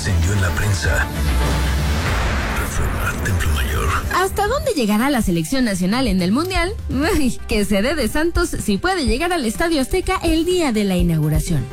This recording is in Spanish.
trascendió en la prensa. Reforma, Templo Mayor. ¿Hasta dónde llegará la selección nacional en el Mundial? Uy, que se dé de santos si puede llegar al Estadio Azteca el día de la inauguración.